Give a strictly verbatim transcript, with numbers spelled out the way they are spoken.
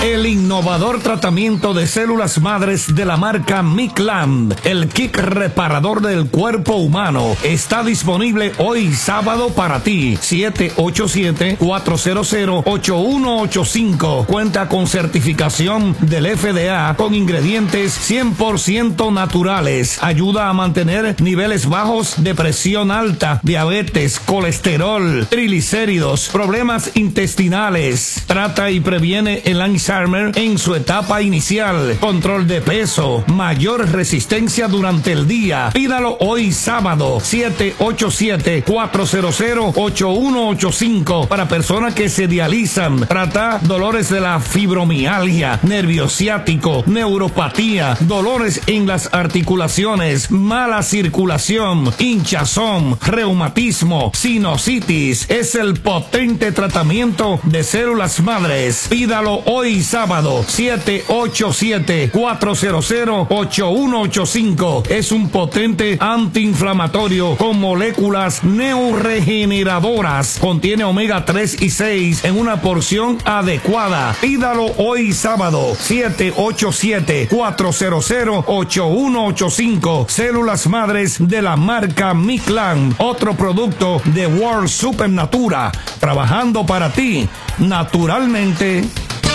El innovador tratamiento de células madres de la marca Micland, el kit reparador del cuerpo humano, está disponible hoy sábado para ti. siete ocho siete, cuatro cero cero, ocho uno ocho cinco. Cuenta con certificación del F D A con ingredientes cien por ciento naturales. Ayuda a mantener niveles bajos de presión alta, diabetes, colesterol, triglicéridos, problemas intestinales. Trata y previene el Alzheimer en su etapa inicial. Control de peso, mayor resistencia durante el día. Pídalo hoy sábado. siete ocho siete, cuatro cero cero, ocho uno ocho cinco. Para personas que se dializan. Trata dolores de la fibromialgia, nervio ciático, neuropatía, dolores en las articulaciones, mala circulación, hinchazón, reumatismo, sinusitis. Es el potente tratamiento de células madres. Pídalo hoy sábado. siete ocho siete, cuatro cero cero, ocho uno ocho cinco. Es un potente antiinflamatorio con moléculas neuroregeneradoras. Contiene omega tres y seis en una porción adecuada. Pídalo hoy sábado. siete ocho siete, cuatro cero cero, ocho uno ocho cinco. Células madres de la marca Micland. Otro producto de World Supernatura. Trabajando para ti naturalmente.